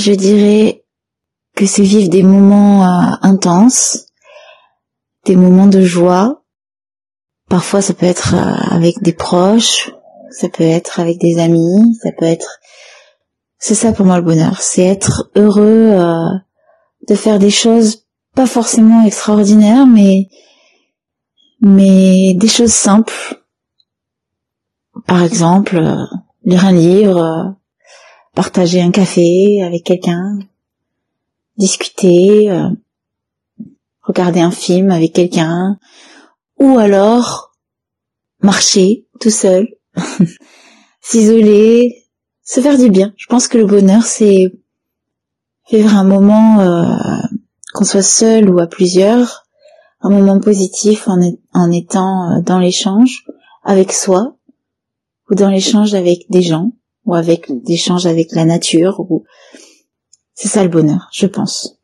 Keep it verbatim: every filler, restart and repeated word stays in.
je dirais que c'est vivre des moments euh, intenses, des moments de joie. Parfois, ça peut être euh, avec des proches, ça peut être avec des amis, ça peut être... C'est ça pour moi le bonheur, c'est être heureux euh, de faire des choses pas forcément extraordinaires, mais mais des choses simples. Par exemple, euh, lire un livre, euh, partager un café avec quelqu'un, discuter, euh, regarder un film avec quelqu'un, ou alors marcher tout seul, s'isoler, se faire du bien. Je pense que le bonheur, c'est vivre un moment, euh, qu'on soit seul ou à plusieurs, un moment positif en, est, en étant dans l'échange avec soi, ou dans l'échange avec des gens, ou avec l'échange avec la nature. Ou... C'est ça le bonheur, je pense.